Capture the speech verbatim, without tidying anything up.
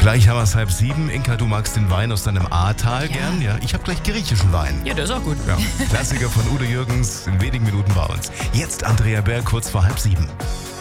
Gleich haben wir es halb sieben. Inka, du magst den Wein aus deinem Ahrtal Ja. gern? Ja, ich habe gleich griechischen Wein. Ja, der ist auch gut. Ja. Klassiker von Udo Jürgens in wenigen Minuten bei uns. Jetzt Andrea Berg, kurz vor halb sieben.